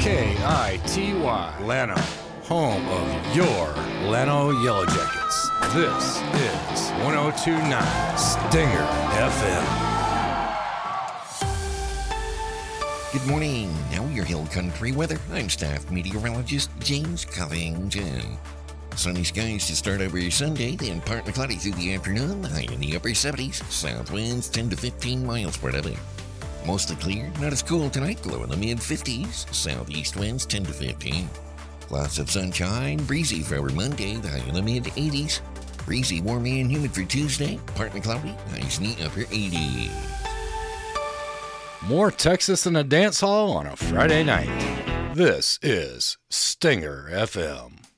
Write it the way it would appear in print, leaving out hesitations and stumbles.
KITY, Llano, home of your Llano Yellow Jackets. This is 102.9 Stinger FM. Good morning. Now your Hill Country weather. I'm staff meteorologist James Covington. Sunny skies to start over your Sunday, then partly cloudy through the afternoon, high in the upper 70s, south winds 10 to 15 miles per hour. Mostly clear, not as cool tonight, low in the mid-50s, southeast winds 10 to 15. Lots of sunshine, breezy for our Monday, the high in the mid-80s. Breezy, warm and humid for Tuesday, partly cloudy, highs in the upper 80s. More Texas than a dance hall on a Friday night. This is Stinger FM.